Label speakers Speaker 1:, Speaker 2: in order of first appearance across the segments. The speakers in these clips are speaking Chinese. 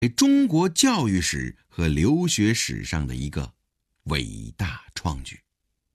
Speaker 1: 中国教育史和留学史上的一个伟大创举。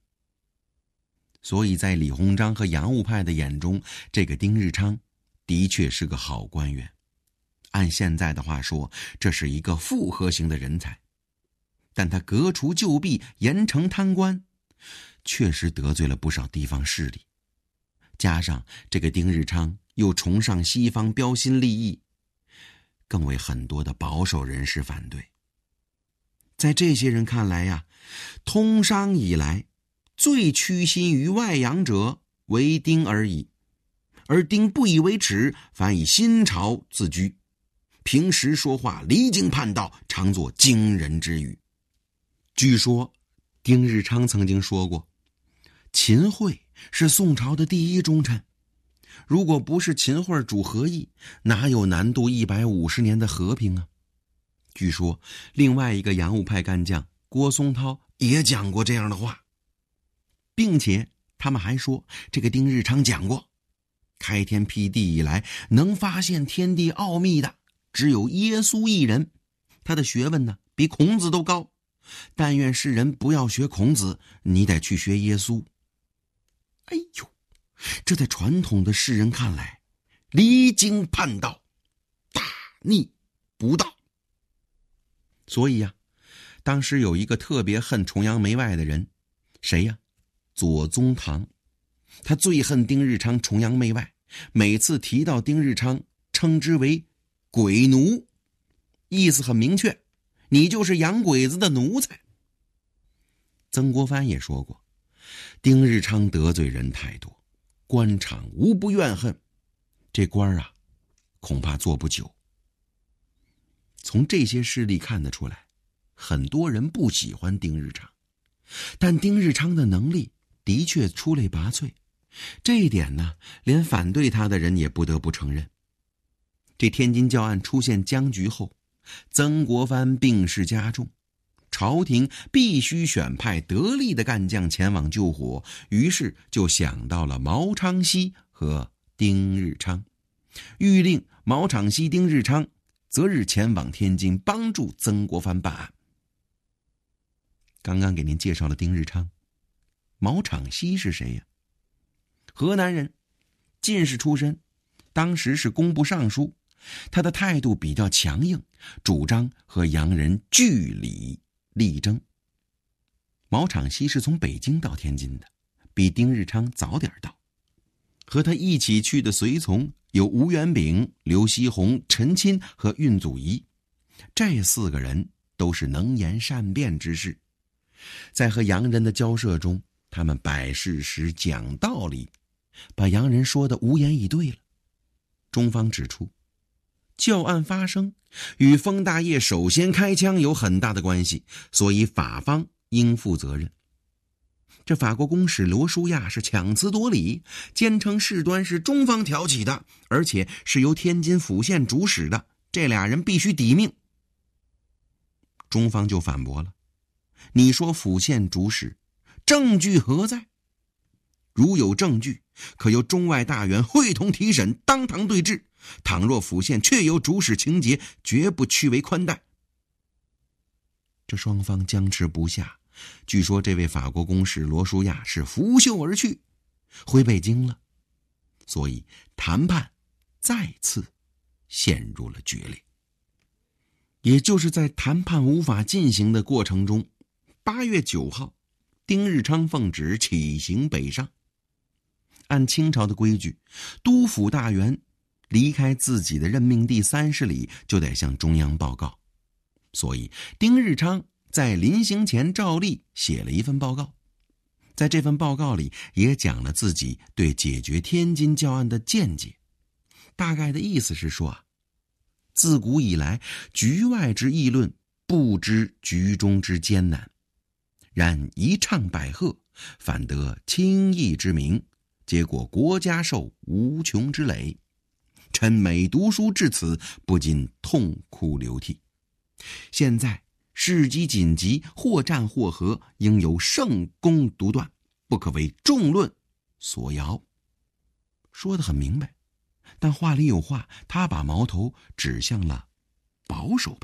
Speaker 1: 所以在李鸿章和洋务派的眼中，这个丁日昌的确是个好官员。按现在的话说，这是一个复合型的人才。但他革除旧弊，严惩贪官，确实得罪了不少地方势力。加上这个丁日昌又崇尚西方标新立异，更为很多的保守人士反对。在这些人看来呀，通商以来最屈心于外洋者为丁而已，而丁不以为耻，反以新潮自居，平时说话离经叛道，常作惊人之语。据说丁日昌曾经说过，秦桧是宋朝的第一忠臣，如果不是秦桧主和议，哪有南渡150年的和平啊？据说另外一个洋务派干将郭松涛也讲过这样的话，并且他们还说，这个丁日昌讲过，开天辟地以来，能发现天地奥秘的只有耶稣一人，他的学问呢比孔子都高，但愿世人不要学孔子，你得去学耶稣。哎呦，这在传统的世人看来，离经叛道，大逆不道。所以呀，当时有一个特别恨崇洋媚外的人，谁呀？左宗棠。他最恨丁日昌崇洋媚外，每次提到丁日昌，称之为鬼奴，意思很明确，你就是洋鬼子的奴才。曾国藩也说过，丁日昌得罪人太多，官场无不怨恨，这官啊，恐怕做不久。从这些事例看得出来，很多人不喜欢丁日昌，但丁日昌的能力的确出类拔萃，这一点呢，连反对他的人也不得不承认。这天津教案出现僵局后，曾国藩病势加重，朝廷必须选派得力的干将前往救火，于是就想到了毛昌熙和丁日昌，谕令毛昌熙、丁日昌择日前往天津帮助曾国藩办案。刚刚给您介绍了丁日昌，毛昌熙是谁呀？河南人，进士出身，当时是工部尚书，他的态度比较强硬，主张和洋人据理力争。毛昌熙是从北京到天津的，比丁日昌早点到。和他一起去的随从有吴元炳、刘锡鸿、陈钦和运祖仪，这4个人都是能言善辩之士。在和洋人的交涉中，他们摆事实讲道理，把洋人说得无言以对了。中方指出，教案发生与封大业首先开枪有很大的关系，所以法方应负责任。这法国公使罗舒亚是强词夺理，坚称事端是中方挑起的，而且是由天津府县主使的，这俩人必须抵命。中方就反驳了，你说府县主使，证据何在？如有证据，可由中外大员会同提审，当堂对质。倘若府县确有主使情节，绝不屈为宽待。这双方僵持不下，据说这位法国公使罗舒亚是拂袖而去，回北京了。所以谈判再次陷入了决裂。也就是在谈判无法进行的过程中，8月9号，丁日昌奉旨起行北上。按清朝的规矩，督府大员离开自己的任命地30里就得向中央报告，所以丁日昌在临行前照例写了一份报告。在这份报告里也讲了自己对解决天津教案的见解，大概的意思是说，自古以来局外之议论，不知局中之艰难，然一唱百和，反得轻易之名，结果国家受无穷之累。臣每读书至此，不禁痛哭流涕。现在事机紧急，或战或和，应由圣公独断，不可为众论所摇。说得很明白，但话里有话，他把矛头指向了保守派。